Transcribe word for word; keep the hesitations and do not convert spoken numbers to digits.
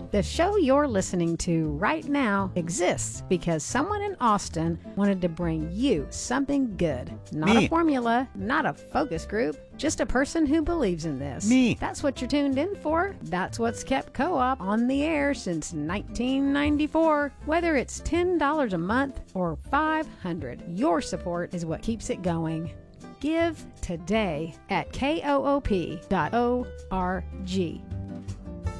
The show you're listening to right now exists because someone in Austin wanted to bring you something good. Not Me. a formula, not a focus group, just a person who believes in this. Me. That's what you're tuned in for. That's what's kept Co-op on the air since nineteen ninety-four. Whether it's ten dollars a month or five hundred dollars, your support is what keeps it going. Give today at koop dot org.